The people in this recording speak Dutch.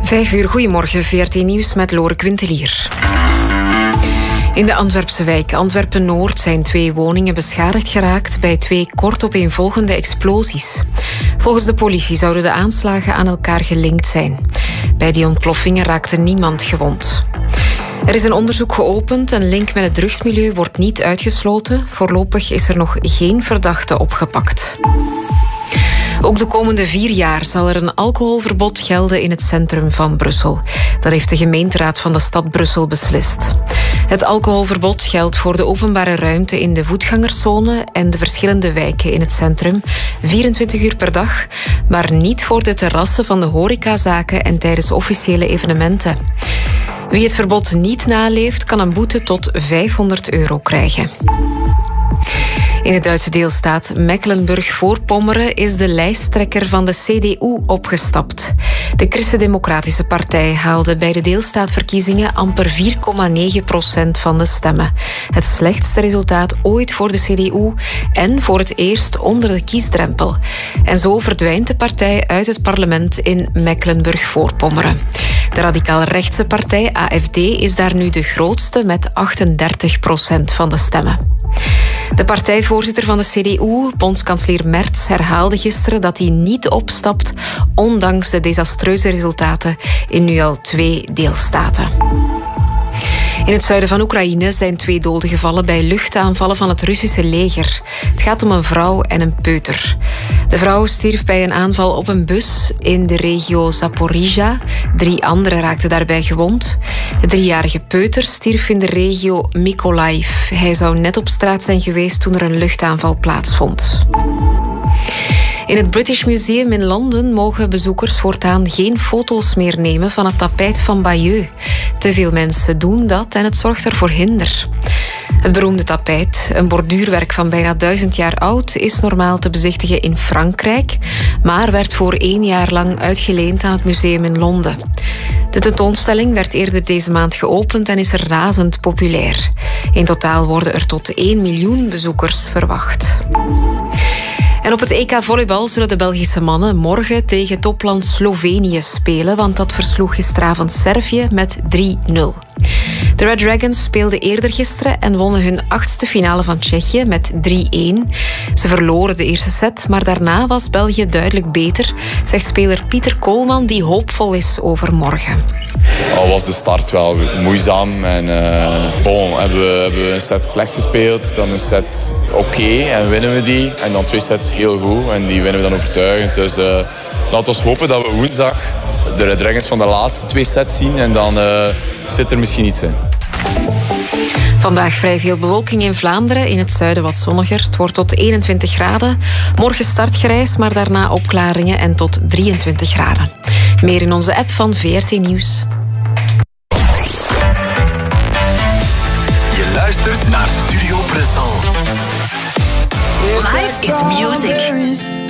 5:00, goedemorgen, VRT Nieuws met Lore Quintelier. In de Antwerpse wijk Antwerpen-Noord zijn 2 woningen beschadigd geraakt bij 2 kortopeenvolgende explosies. Volgens de politie zouden de aanslagen aan elkaar gelinkt zijn. Bij die ontploffingen raakte niemand gewond. Er is een onderzoek geopend. Een link met het drugsmilieu wordt niet uitgesloten. Voorlopig is er nog geen verdachte opgepakt. Ook de komende 4 jaar zal er een alcoholverbod gelden in het centrum van Brussel. Dat heeft de gemeenteraad van de stad Brussel beslist. Het alcoholverbod geldt voor de openbare ruimte in de voetgangerszone en de verschillende wijken in het centrum, 24 uur per dag, maar niet voor de terrassen van de horecazaken en tijdens officiële evenementen. Wie het verbod niet naleeft, kan een boete tot €500 krijgen. In de Duitse deelstaat Mecklenburg-Voorpommeren is de lijsttrekker van de CDU opgestapt. De Christen-Democratische Partij haalde bij de deelstaatverkiezingen amper 4,9% van de stemmen. Het slechtste resultaat ooit voor de CDU en voor het eerst onder de kiesdrempel. En zo verdwijnt de partij uit het parlement in Mecklenburg-Voorpommeren. De radicaal-rechtse partij AfD is daar nu de grootste met 38% van de stemmen. De partijvoorzitter van de CDU, bondskanselier Merz, herhaalde gisteren dat hij niet opstapt, ondanks de desastreuze resultaten in nu al 2 deelstaten. In het zuiden van Oekraïne zijn 2 doden gevallen bij luchtaanvallen van het Russische leger. Het gaat om een vrouw en een peuter. De vrouw stierf bij een aanval op een bus in de regio Zaporizhia. 3 anderen raakten daarbij gewond. De 3-jarige peuter stierf in de regio Mykolaiv. Hij zou net op straat zijn geweest toen er een luchtaanval plaatsvond. In het British Museum in Londen mogen bezoekers voortaan geen foto's meer nemen van het tapijt van Bayeux. Te veel mensen doen dat en het zorgt ervoor hinder. Het beroemde tapijt, een borduurwerk van bijna 1000 jaar oud, is normaal te bezichtigen in Frankrijk, maar werd voor 1 jaar lang uitgeleend aan het museum in Londen. De tentoonstelling werd eerder deze maand geopend en is er razend populair. In totaal worden er tot 1 miljoen bezoekers verwacht. En op het EK volleybal zullen de Belgische mannen morgen tegen topland Slovenië spelen, want dat versloeg gisteravond Servië met 3-0. De Red Dragons speelden eerder gisteren en wonnen hun 8e finale van Tsjechië met 3-1. Ze verloren de eerste set, maar daarna was België duidelijk beter, zegt speler Pieter Koolman, die hoopvol is over morgen. Al was de start wel moeizaam en hebben we een set slecht gespeeld, dan een set oké en winnen we die. En dan 2 sets heel goed en die winnen we dan overtuigend. Dus laten we hopen dat we woensdag de Red Dragons van de laatste 2 sets zien en dan zit er misschien iets in. Vandaag vrij veel bewolking in Vlaanderen, in het zuiden wat zonniger. Het wordt tot 21 graden. Morgen startgrijs, maar daarna opklaringen en tot 23 graden. Meer in onze app van VRT Nieuws. Je luistert naar Studio Brussel. Life is music.